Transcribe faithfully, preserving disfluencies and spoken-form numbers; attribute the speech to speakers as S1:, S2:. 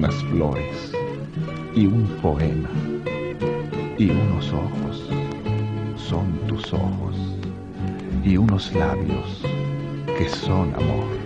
S1: unas flores y un poema y unos ojos, son tus ojos, y unos labios que son amor.